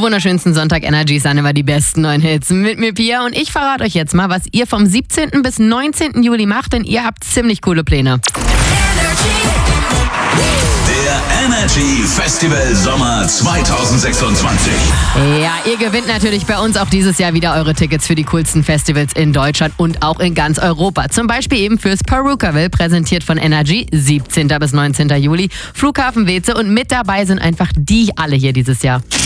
wunderschönsten Sonntag Energy sind immer die besten neuen Hits. Mit mir Pia und ich verrate euch jetzt mal, was ihr vom 17. bis 19. Juli macht, denn ihr habt ziemlich coole Pläne. Der Energy Festival Sommer 2026. Ja, ihr gewinnt natürlich bei uns auch dieses Jahr wieder eure Tickets für die coolsten Festivals in Deutschland und auch in ganz Europa. Zum Beispiel eben fürs Perukaville, präsentiert von Energy, 17. bis 19. Juli. Flughafen Weeze und mit dabei sind einfach die alle hier dieses Jahr.